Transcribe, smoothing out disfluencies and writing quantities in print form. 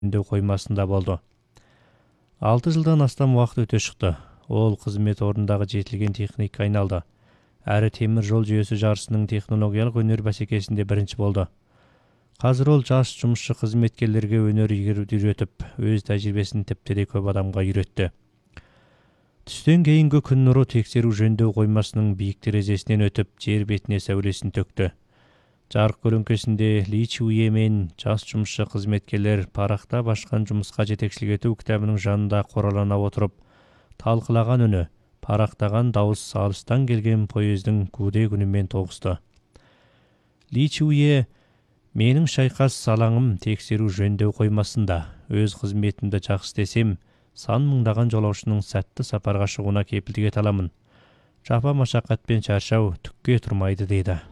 жөндөө коймасында болду. 6 жылдан астам убакыт өтө шыкты. Ол кызмет орнундагы жетилген техникке айналды. Әрі темір жол жүйесі жарысының технологиялық өнер бәсекесінде бірінші болды. Қазір ол жас жұмысшы қызметкерлерге өнер үйретіп, өз тәжірибесін тіпті де көп адамға үйретті. Түстен кейінгі күн нұры тексеру жөндөө коймасының биік терезесінен өтіп, жер бетіне сәулесін төкті. Жарық көлеңкесінде Ли Чуе мен жас жұмысшы қызметкерлер парақта башкан жұмысқа жетекшілік етүү кітабының жанында қоралана отырып, талқылаған үні, парақтаған дауыс алыстан келген поездың куде күнімен тоғысты. Ли Чуе: менің шайқас алаңым тексеру жөндөө коймасында. Өз қызметімді жақсы істесем, сан мыңдаған жолаушының сәтті сапарға шығуына кепілдік ете аламын. Жапа машақат пен шаршау түкке тұрмайды дейді.